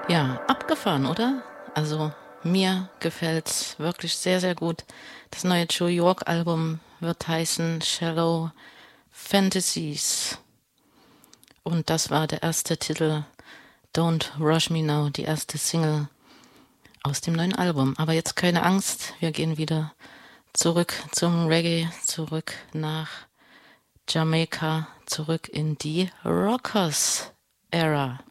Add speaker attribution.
Speaker 1: Ja, abgefahren, oder? Also mir gefällt's wirklich sehr, sehr gut. Das neue Joe York Album wird heißen Shallow Fantasies. Und das war der erste Titel Don't Rush Me Now, die erste Single aus dem neuen Album. Aber jetzt keine Angst, wir gehen wieder zurück zum Reggae, zurück nach Jamaika, zurück in die Rockers-Ära.